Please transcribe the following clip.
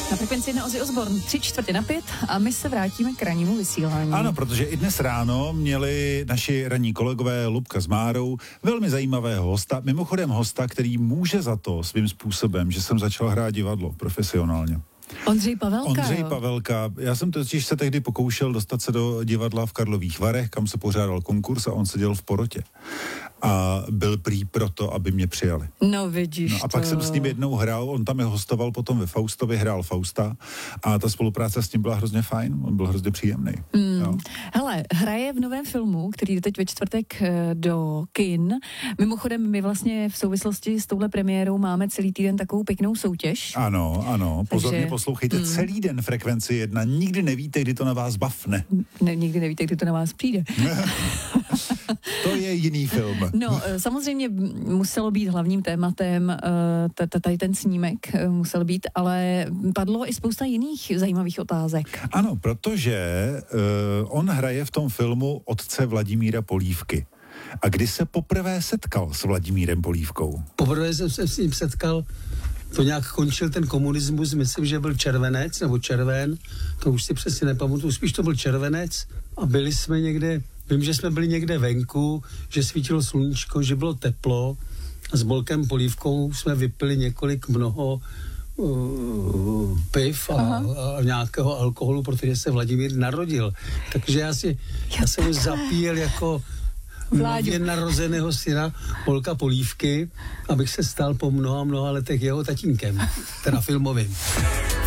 Na frekvenci 1 Ozzy Osbourne 3:45 a my se vrátíme k rannímu vysílání. Ano, protože i dnes ráno měli naši ranní kolegové Lubka s Márou velmi zajímavého hosta, mimochodem hosta, který může za to svým způsobem, že jsem začal hrát divadlo profesionálně. Ondřej Pavelka. Já jsem totiž se tehdy pokoušel dostat se do divadla v Karlových Varech, kam se pořádal konkurs a on seděl v porotě. A byl prý proto, aby mě přijali. No vidíš a pak jsem s ním jednou hrál, on tam je hostoval potom ve Faustovi, hrál Fausta a ta spolupráce s ním byla hrozně fajn, on byl hrozně příjemný. Hele, hraje v novém filmu, který jde teď ve čtvrtek do kin. Mimochodem, my vlastně v souvislosti s touhle premiérou máme celý týden takovou pěknou soutěž. Ano, pozorně poslouchejte celý den Frekvenci 1, nikdy nevíte, kdy to na vás bafne. Nikdy nevíte, kdy to na vás přijde. To je jiný film. No, samozřejmě muselo být hlavním tématem tady ten snímek musel být, ale padlo i spousta jiných zajímavých otázek. Ano, protože on hraje v tom filmu otce Vladimíra Polívky. A kdy se poprvé setkal s Vladimírem Polívkou? Poprvé jsem se s ním setkal, to nějak končil ten komunismus, myslím, že byl červenec nebo červen, to už si přesně nepamatuju, spíš to byl červenec a byli jsme někde, vím, že jsme byli někde venku, že svítilo sluníčko, že bylo teplo a s Bolkem Polívkou jsme vypili mnoho piv a nějakého alkoholu, protože se Vladimír narodil. Takže já jsem ho zapíjel jako nově narozeného syna Bolka Polívky, abych se stal po mnoha letech jeho tatínkem, teda filmovým.